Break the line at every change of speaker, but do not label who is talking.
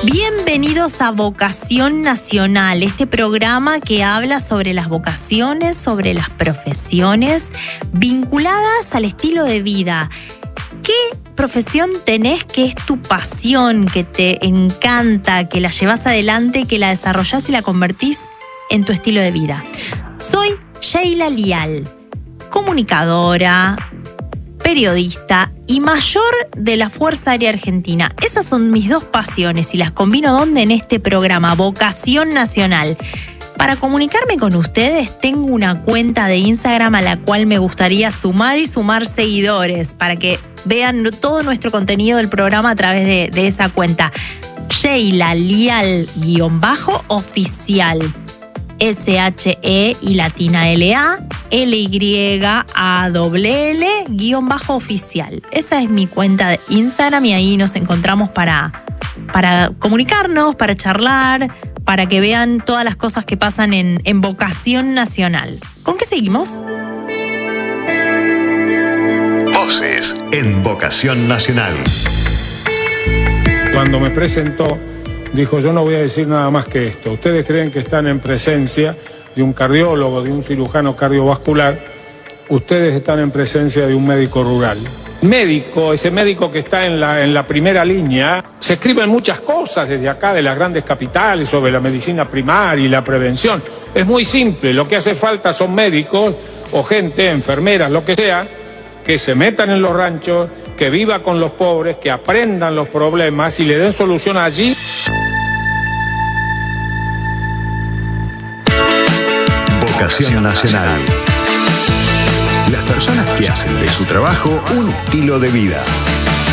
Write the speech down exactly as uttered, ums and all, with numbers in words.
Bienvenidos a Vocación Nacional, este programa que habla sobre las vocaciones, sobre las profesiones vinculadas al estilo de vida. ¿Qué profesión tenés que es tu pasión, que te encanta, que la llevas adelante, que la desarrollás y la convertís en tu estilo de vida? Soy Sheila Lial, comunicadora, periodista y mayor de la Fuerza Aérea Argentina. Esas son mis dos pasiones y las combino ¿dónde? En este programa, Vocación Nacional. Para comunicarme con ustedes tengo una cuenta de Instagram a la cual me gustaría sumar y sumar seguidores para que vean todo nuestro contenido del programa a través de, de esa cuenta. Sheila Lial-oficial. S H E y latina L A, L Y A L L guión bajo oficial. Esa es mi cuenta de Instagram y ahí nos encontramos para, para comunicarnos, para charlar, para que vean todas las cosas que pasan en, en Vocación Nacional. ¿Con qué seguimos?
Voces en Vocación Nacional.
Cuando me presentó, dijo: yo no voy a decir nada más que esto. Ustedes creen que están en presencia de un cardiólogo, de un cirujano cardiovascular. Ustedes están en presencia de un médico rural. Médico, ese médico que está en la, en la primera línea. Se escriben muchas cosas desde acá, de las grandes capitales, sobre la medicina primaria y la prevención. Es muy simple. Lo que hace falta son médicos o gente, enfermeras, lo que sea, que se metan en los ranchos, que viva con los pobres, que aprendan los problemas y le den solución allí.
Vocación Nacional. Las personas que hacen de su trabajo un estilo de vida.